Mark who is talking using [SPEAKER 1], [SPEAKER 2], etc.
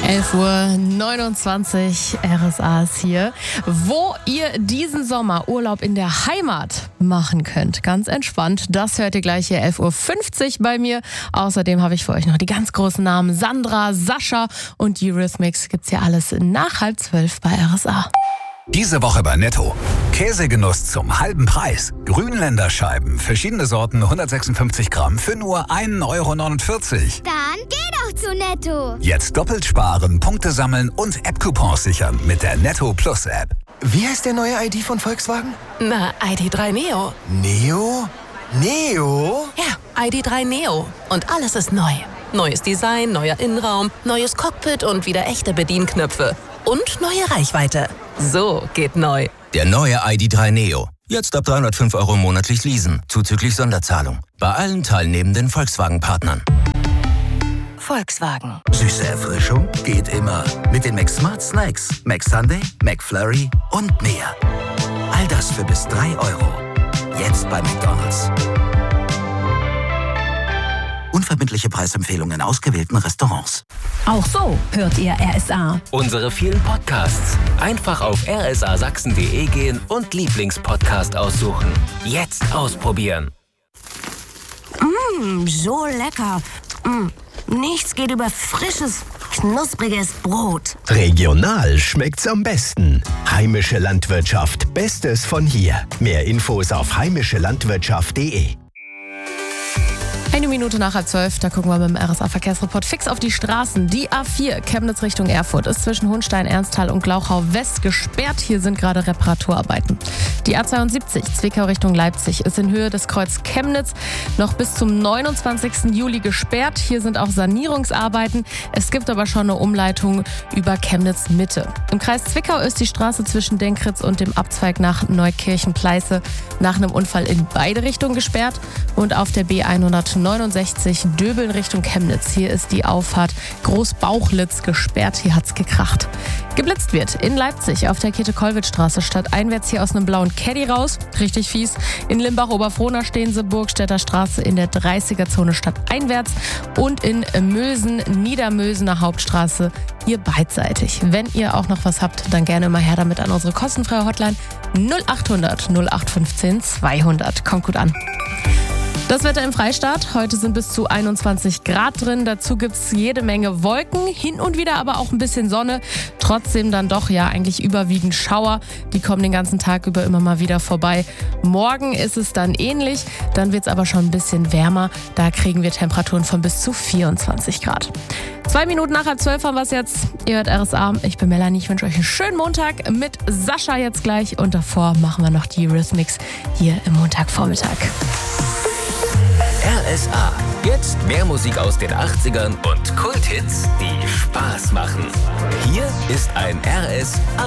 [SPEAKER 1] 11:29 Uhr, RSA ist hier, wo ihr diesen Sommer Urlaub in der Heimat machen könnt. Ganz entspannt, das hört ihr gleich hier 11:50 Uhr bei mir. Außerdem habe ich für euch noch die ganz großen Namen Sandra, Sascha und Eurythmics. Gibt's hier alles nach 11:30 bei RSA.
[SPEAKER 2] Diese Woche bei Netto. Käsegenuss zum halben Preis. Grünländerscheiben, verschiedene Sorten, 156 Gramm für nur 1,49 €.
[SPEAKER 3] Dann geh doch zu Netto.
[SPEAKER 2] Jetzt doppelt sparen, Punkte sammeln und App-Coupons sichern mit der Netto Plus App.
[SPEAKER 4] Wie heißt der neue ID von Volkswagen?
[SPEAKER 5] Na, ID.3 Neo.
[SPEAKER 4] Neo? Neo?
[SPEAKER 5] Ja, ID.3 Neo. Und alles ist neu. Neues Design, neuer Innenraum, neues Cockpit und wieder echte Bedienknöpfe. Und neue Reichweite. So geht neu.
[SPEAKER 6] Der neue ID.3 Neo. Jetzt ab 305 € monatlich leasen, zuzüglich Sonderzahlung. Bei allen teilnehmenden Volkswagen-Partnern.
[SPEAKER 5] Volkswagen.
[SPEAKER 7] Süße Erfrischung geht immer. Mit den McSmart Snacks, McSunday, McFlurry und mehr. All das für bis 3 €. Jetzt bei McDonald's. Unverbindliche Preisempfehlungen in ausgewählten Restaurants.
[SPEAKER 8] Auch so hört ihr RSA.
[SPEAKER 9] Unsere vielen Podcasts. Einfach auf rsasachsen.de gehen und Lieblingspodcast aussuchen. Jetzt ausprobieren.
[SPEAKER 8] So lecker. Nichts geht über frisches, knuspriges Brot.
[SPEAKER 10] Regional schmeckt's am besten. Heimische Landwirtschaft, Bestes von hier. Mehr Infos auf heimischelandwirtschaft.de.
[SPEAKER 1] Eine Minute nach 11:30, da gucken wir mit dem RSA-Verkehrsreport fix auf die Straßen. Die A4 Chemnitz Richtung Erfurt ist zwischen Hohenstein, Ernsthal und Glauchau West gesperrt. Hier sind gerade Reparaturarbeiten. Die A72 Zwickau Richtung Leipzig ist in Höhe des Kreuz Chemnitz noch bis zum 29. Juli gesperrt. Hier sind auch Sanierungsarbeiten. Es gibt aber schon eine Umleitung über Chemnitz Mitte. Im Kreis Zwickau ist die Straße zwischen Denkritz und dem Abzweig nach Neukirchen-Pleiße nach einem Unfall in beide Richtungen gesperrt. Und auf der B169 Döbeln Richtung Chemnitz. Hier ist die Auffahrt Großbauchlitz gesperrt. Hier hat's gekracht. Geblitzt wird in Leipzig auf der Käthe-Kollwitz-Straße statt einwärts hier aus einem blauen Caddy raus. Richtig fies. In Limbach-Oberfrohna stehen sie Burgstädter Straße in der 30er-Zone statt einwärts. Und in Mülsen, Niedermülsener Hauptstraße hier beidseitig. Wenn ihr auch noch was habt, dann gerne mal her damit an unsere kostenfreie Hotline 0800 0815 200. Kommt gut an. Das Wetter im Freistaat. Heute sind bis zu 21 Grad drin. Dazu gibt's jede Menge Wolken, hin und wieder aber auch ein bisschen Sonne. Trotzdem dann doch ja eigentlich überwiegend Schauer. Die kommen den ganzen Tag über immer mal wieder vorbei. Morgen ist es dann ähnlich. Dann wird's aber schon ein bisschen wärmer. Da kriegen wir Temperaturen von bis zu 24 Grad. 2 Minuten nach 11:30 haben wir es jetzt. Ihr hört RSA. Ich bin Melanie. Ich wünsche euch einen schönen Montag mit Sascha jetzt gleich. Und davor machen wir noch die Eurythmics hier im Montagvormittag.
[SPEAKER 9] RSA. Jetzt mehr Musik aus den 80ern und Kulthits, die Spaß machen. Hier ist ein RSA.